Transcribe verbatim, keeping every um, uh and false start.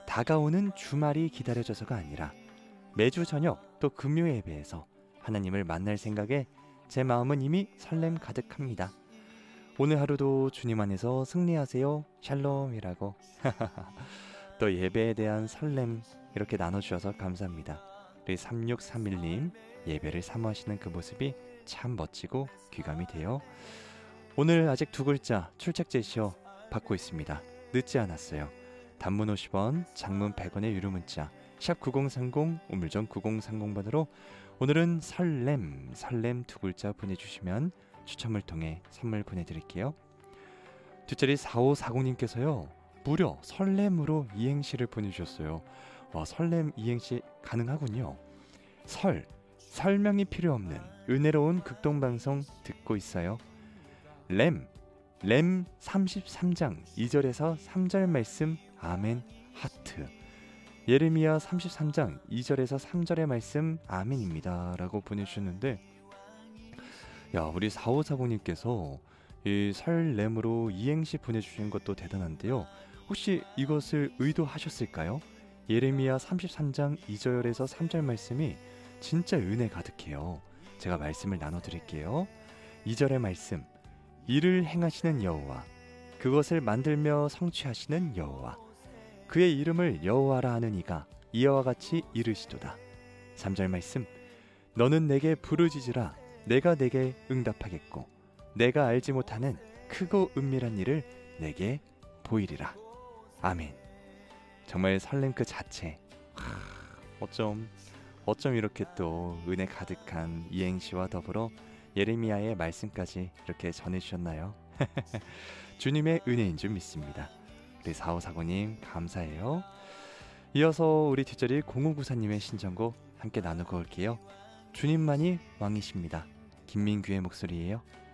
다가오는 주말이 기다려져서가 아니라 매주 저녁 또 금요 예배에서 하나님을 만날 생각에 제 마음은 이미 설렘 가득합니다. 오늘 하루도 주님 안에서 승리하세요. 샬롬이라고 또 예배에 대한 설렘 이렇게 나눠주셔서 감사합니다. 우리 삼육삼일 님 예배를 사모하시는 그 모습이 참 멋지고 귀감이 돼요. 오늘 아직 두 글자 출첵 제시어 받고 있습니다. 늦지 않았어요. 단문 오십 원, 장문 백 원의 유료 문자 샵 구공삼공, 우물정 구공삼공 번으로 오늘은 설렘, 설렘 두 글자 보내주시면 추첨을 통해 선물 보내드릴게요. 뒷자리 사오사공 님께서요. 무려 설렘으로 이행시를 보내주셨어요. 와, 설렘 이행시 가능하군요. 설, 설명이 필요 없는 은혜로운 극동방송 듣고 있어요. 렘, 렘 삼십삼 장 이 절에서 삼 절 말씀 아멘 하트. 예레미야 삼십삼 장 이 절에서 삼 절의 말씀 아멘입니다 라고 보내주셨는데, 야, 우리 사오사공 님께서 이 설렘으로 이행시 보내주신 것도 대단한데요. 혹시 이것을 의도하셨을까요? 예레미야 삼십삼 장 이 절에서 삼 절 말씀이 진짜 은혜 가득해요. 제가 말씀을 나눠드릴게요. 이 절의 말씀, 이를 행하시는 여호와, 그것을 만들며 성취하시는 여호와, 그의 이름을 여호와라 하는 이가 이와 같이 이르시도다. 삼 절 말씀, 너는 내게 부르짖으라 내가 내게 응답하겠고 내가 알지 못하는 크고 은밀한 일을 내게 보이리라. 아멘. 정말 설렘 그 자체. 하, 어쩜 어쩜 이렇게 또 은혜 가득한 이행시와 더불어 예레미야의 말씀까지 이렇게 전해주셨나요? 주님의 은혜인 줄 믿습니다. 우리 사오사공 님 감사해요. 이어서 우리 뒷자리 공오구사 님의 신청곡 함께 나누고 올게요. 주님만이 왕이십니다. 김민규의 목소리예요.